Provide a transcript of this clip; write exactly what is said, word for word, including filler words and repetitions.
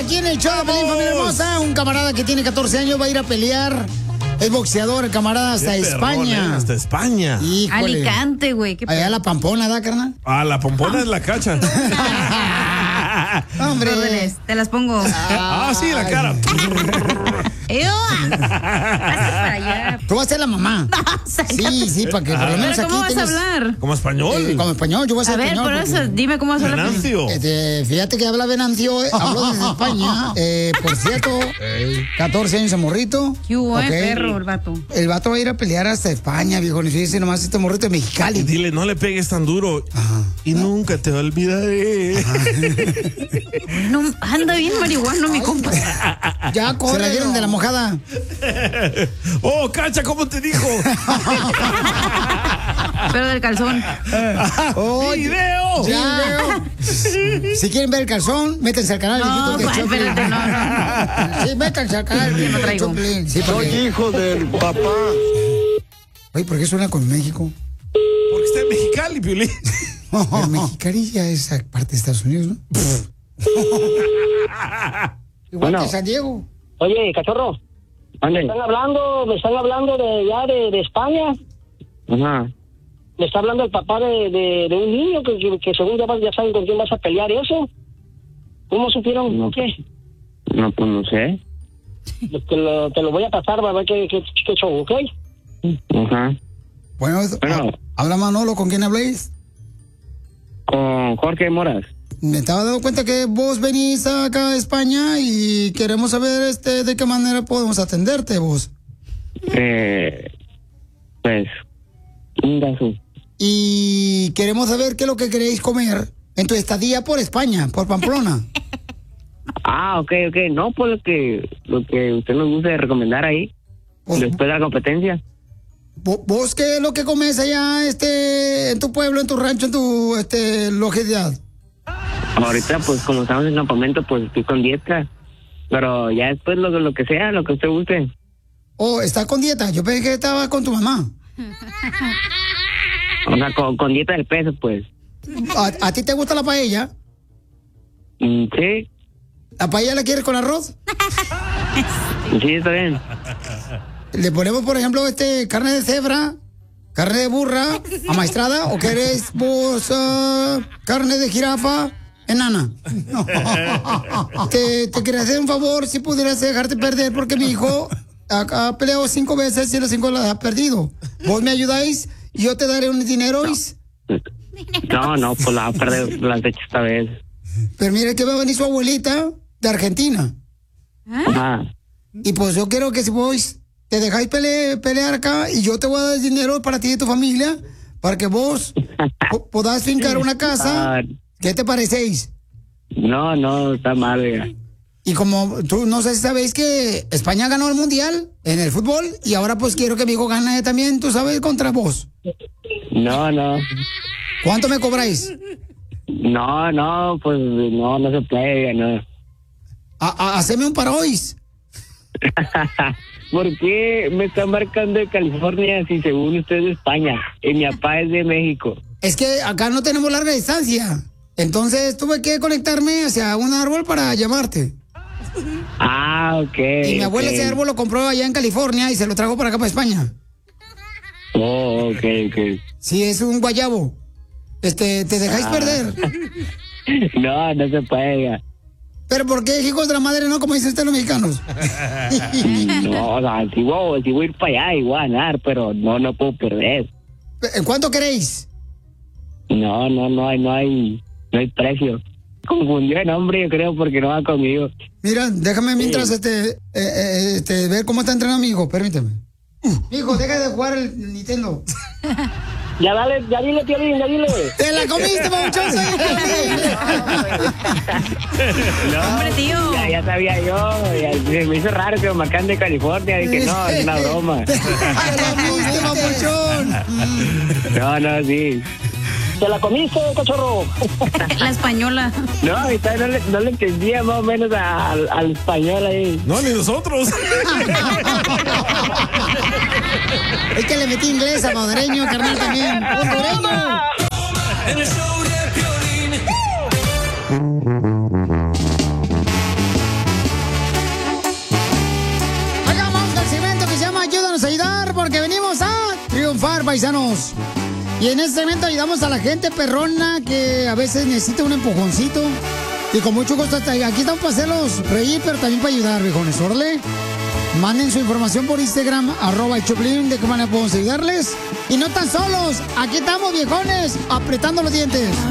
aquí en el show de Pelín, familia hermosa. Un camarada que tiene catorce años va a ir a pelear. Es boxeador, el camarada, hasta Qué perrón, España. ¿eh? Hasta España. Híjole. Alicante, güey. Allá la Pampona, ¿da, carnal? Ah, la pompona es la cacha. Hombre. Órdenes, te las pongo. Ah, sí, la cara. ¡Eo! Para allá. Tú vas a ser la mamá. Sí, sí, para que por lo menos ¿Pero aquí cómo vas a tengas- hablar? Como español. Eh, como español, yo voy a ser A ver, español. por porque- eso, dime cómo vas a hablar. Venancio. Este, fíjate que habla Venancio, eh, habló desde España. Eh, por cierto, catorce años de morrito. ¿Qué hubo, eh, Ok. perro, el vato? El vato va a ir a pelear hasta España, viejo. Ni fíjese nomás este morrito de Y Mexicali. dile, no le pegues tan duro. Y nunca te olvidaré. No, anda bien marihuano, mi compa. Ya, Se la dieron de la mojada. Oh, cacha, ¿cómo te dijo? Pero del calzón. Oh, ¡Video! ya. Si quieren ver el calzón, métanse al canal. No, viejito, que Juan, Choplin. espérate, no, no. Sí, métanse al canal. Yo no traigo. Choplin. Sí, porque... Soy hijo del papá. Oye, ¿por qué suena con México? Porque está en Mexicali, Piolín. El Mexicali ya es parte de Estados Unidos, ¿no? Igual Bueno. que San Diego. Oye, cachorro, me están hablando, me están hablando de ya de, de España. Ajá. Me está hablando el papá de, de, de un niño que, que, que según ya, vas- ya saben con quién vas a pelear y eso. ¿Cómo supieron? No. ¿Qué? No, pues no sé. Te lo, te lo voy a pasar para ver qué, qué, qué show, ¿ok? Ajá. Bueno, Bueno. habla Manolo, ¿con quién habléis? Con Jorge Moras. Me estaba dando cuenta que vos venís acá a España y queremos saber este de qué manera podemos atenderte vos. Eh, pues, un gaso. Y queremos saber qué es lo que queréis comer en tu estadía por España, por Pamplona. Ah, ok, ok. No, pues lo que, lo que usted nos guste recomendar ahí. Pues, Después de la competencia. vo- ¿Vos qué es lo que comes allá este, en tu pueblo, en tu rancho, en tu este, localidad? Ahorita, pues, como estamos en campamento, pues estoy con dieta. Pero ya después lo, lo que sea, lo que usted guste. ¿O estás con dieta? Yo pensé que estaba con tu mamá. O sea, con, con dieta del peso, pues. ¿A, a ti te gusta la paella? Mm, sí, ¿La paella la quieres con arroz? sí, está bien. Le ponemos, por ejemplo, este carne de cebra, carne de burra, amaestrada, o querés vos ah, carne de jirafa enana. te, te quería hacer un favor si pudieras dejarte perder porque mi hijo ha, ha peleado cinco veces y las cinco las ha perdido. Vos me ayudáis y yo te daré un dinero. No, no, pues la va a perder las de esta vez. Pero mire que va a venir su abuelita de Argentina. Ajá. Y pues yo quiero que si vos te dejáis pele- pelear acá y yo te voy a dar dinero para ti y tu familia para que vos po- podás fincar una casa. Ah, ¿Qué te parecéis? no, no, está mal, oiga. Y como tú no sé si sabéis que España ganó el mundial en el fútbol y ahora pues quiero que mi hijo gane también, tú sabes, contra vos. No, no. ¿Cuánto me cobráis? No, no, pues no, no se puede, oiga, no. A, a- haceme un parois. ¿Por qué me está marcando de California si según usted es de España y mi papá es de México? Es que acá no tenemos larga distancia. Entonces tuve que conectarme hacia un árbol para llamarte. Ah, ok. Y mi abuela ok. ese árbol lo compró allá en California y se lo trajo para acá, para España. Oh, ok, ok. Sí, es un guayabo. Este, ¿te dejáis Ah. perder? No, no se puede, oiga. ¿Pero por qué, hijos de la madre, no? Como dicen ustedes los mexicanos. No, o sea, si voy, si voy a ir para allá y voy a ganar, pero no, no puedo perder. ¿En cuánto queréis? No, no, no hay, no hay, no hay precio. Confundió el nombre, yo creo, porque no va conmigo. Mira, déjame mientras este, eh, eh, este, ver cómo está entrenando mi hijo, permíteme. Hijo, deja de jugar el Nintendo. Ya dale, ya dile, Piolín, ya dile. ¡Te la comiste, babuchón! Soy el Piolín. No, Hombre, tío. Ya, ya sabía yo, ya, se me hizo raro que me marcan de California, dije, no, es una broma. ¡Te la comiste, babuchón! No, no, sí. ¿Te la comiste, cachorro? La española. No, ahorita no le, no le entendía más o menos a- al, al español ahí. No, ni nosotros. Es que le metí inglés, salvadoreño, carnal, también. ¡Hondureño! En el show de Piolín. triunfar, paisanos. Y en este evento ayudamos a la gente perrona que a veces necesita un empujoncito. Y con mucho gusto, hasta aquí estamos para hacerlos reír, pero también para ayudar, viejones. Órale. Manden su información por Instagram, arroba el Choplin, de qué manera podemos ayudarles. Y no tan solos, aquí estamos, viejones, apretando los dientes.